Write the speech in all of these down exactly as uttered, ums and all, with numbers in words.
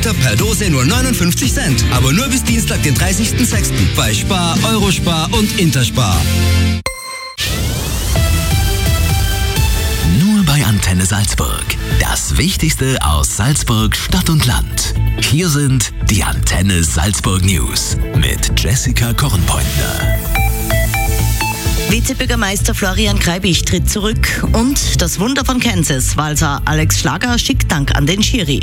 Liter per Dose nur neunundfünfzig Cent. Aber nur bis Dienstag, den dreißigsten sechsten bei Spar, Eurospar und Interspar. Nur bei Antenne Salzburg. Das Wichtigste aus Salzburg, Stadt und Land. Hier sind die Antenne Salzburg News mit Jessica Kornpointner. Vizebürgermeister Florian Kreibich tritt zurück und das Wunder von Kansas. Walser Alex Schlager schickt Dank an den Schiri.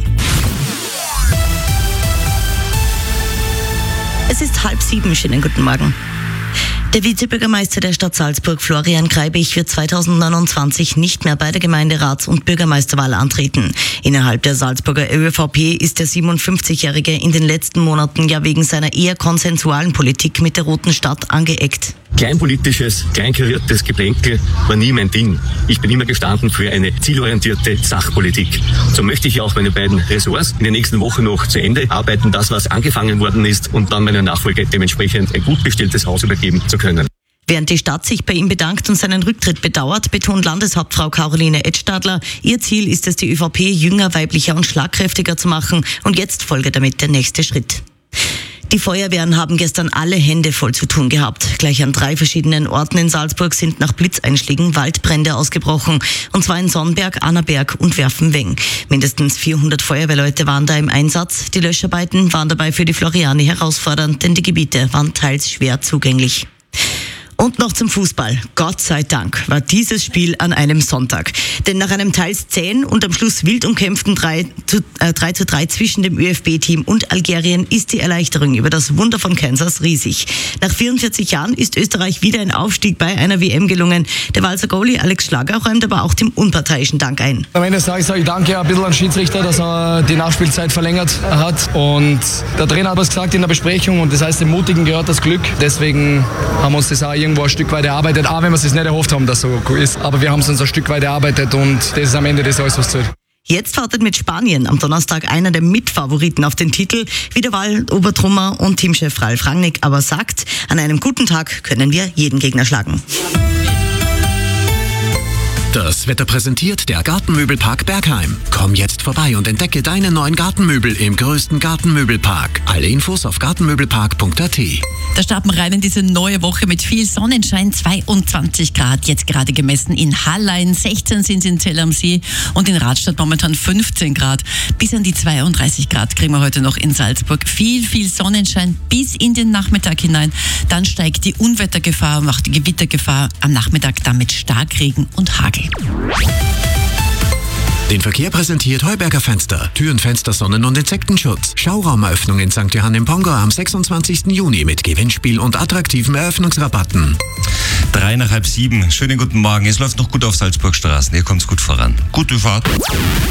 Es ist halb sieben. Schönen guten Morgen. Der Vizebürgermeister der Stadt Salzburg, Florian Kreibich, wird zweitausendneunundzwanzig nicht mehr bei der Gemeinderats- und Bürgermeisterwahl antreten. Innerhalb der Salzburger ÖVP ist der siebenundfünfzigjährige in den letzten Monaten ja wegen seiner eher konsensualen Politik mit der Roten Stadt angeeckt. Kleinpolitisches, kleinkariertes Geplänkel war nie mein Ding. Ich bin immer gestanden für eine zielorientierte Sachpolitik. So möchte ich auch meine beiden Ressorts in den nächsten Wochen noch zu Ende arbeiten, das was angefangen worden ist, und dann meiner Nachfolge dementsprechend ein gut bestelltes Haus übergeben zu können. Während die Stadt sich bei ihm bedankt und seinen Rücktritt bedauert, betont Landeshauptfrau Caroline Edstadler, ihr Ziel ist es, die ÖVP jünger, weiblicher und schlagkräftiger zu machen, und jetzt folge damit der nächste Schritt. Die Feuerwehren haben gestern alle Hände voll zu tun gehabt. Gleich an drei verschiedenen Orten in Salzburg sind nach Blitzeinschlägen Waldbrände ausgebrochen. Und zwar in Sonnberg, Annaberg und Werfenweng. Mindestens vierhundert Feuerwehrleute waren da im Einsatz. Die Löscharbeiten waren dabei für die Floriani herausfordernd, denn die Gebiete waren teils schwer zugänglich. Und noch zum Fußball. Gott sei Dank war dieses Spiel an einem Sonntag. Denn nach einem teils zähen und am Schluss wild umkämpften drei zu drei zwischen dem ÖFB-Team und Algerien ist die Erleichterung über das Wunder von Kansas riesig. Nach vierundvierzig Jahren ist Österreich wieder ein Aufstieg bei einer W M gelungen. Der Walser Goalie Alex Schlager räumt aber auch dem unparteiischen Dank ein. Am Ende sage ich, sage ich danke ein bisschen an den Schiedsrichter, dass er die Nachspielzeit verlängert hat. Und der Trainer hat was gesagt in der Besprechung, und das heißt, dem Mutigen gehört das Glück. Deswegen haben wir uns das auch irgendwo ein Stück weit erarbeitet, auch wenn wir es nicht erhofft haben, dass es so ist. Aber wir haben es uns ein Stück weit erarbeitet, und das ist am Ende das alles, was zählt. Jetzt wartet mit Spanien am Donnerstag einer der Mitfavoriten auf den Titel, wie der Wahl-Obertrummer und Teamchef Ralf Rangnick aber sagt, an einem guten Tag können wir jeden Gegner schlagen. Das Wetter präsentiert der Gartenmöbelpark Bergheim. Komm jetzt vorbei und entdecke deine neuen Gartenmöbel im größten Gartenmöbelpark. Alle Infos auf gartenmöbelpark punkt a t. Da starten wir rein in diese neue Woche mit viel Sonnenschein. zweiundzwanzig Grad jetzt gerade gemessen in Hallein, sechzehn sind es in Zell am See und in Radstadt momentan fünfzehn Grad. Bis an die zweiunddreißig Grad kriegen wir heute noch in Salzburg. Viel, viel Sonnenschein bis in den Nachmittag hinein. Dann steigt die Unwettergefahr und auch die Gewittergefahr am Nachmittag dann mit Starkregen und Hagel. Den Verkehr präsentiert Heuberger Fenster. Türen, Fenster, Sonnen- und Insektenschutz. Schauraumeröffnung in Sankt Johann im Pongo am sechsundzwanzigsten Juni mit Gewinnspiel und attraktiven Eröffnungsrabatten. Drei nach halb sieben. Schönen guten Morgen. Es läuft noch gut auf Salzburgstraßen. Hier kommt's gut voran. Gute Fahrt.